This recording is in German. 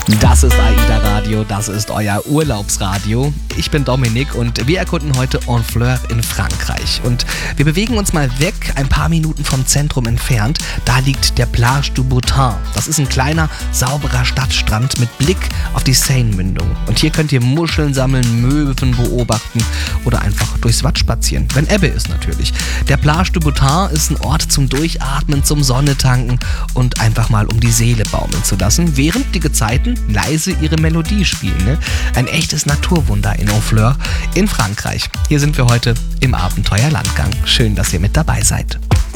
Das ist AIDA Radio, das ist euer Urlaubsradio. Ich bin Dominik und wir erkunden heute Honfleur in Frankreich. Und wir bewegen uns mal weg, ein paar Minuten vom Zentrum entfernt. Da liegt der Plage du Bottin. Das ist ein kleiner, sauberer Stadtstrand mit Blick auf die Seine-Mündung. Und hier könnt ihr Muscheln sammeln, Möwen beobachten oder einfach durchs Watt spazieren. Wenn Ebbe ist natürlich. Der Plage du Bottin ist ein Ort zum Durchatmen, zum Sonne tanken und einfach mal um die Seele baumeln zu lassen, während die Gezeiten leise ihre Melodie spielen. Ne? Ein echtes Naturwunder in Honfleur in Frankreich. Hier sind wir heute im Abenteuerlandgang. Schön, dass ihr mit dabei seid.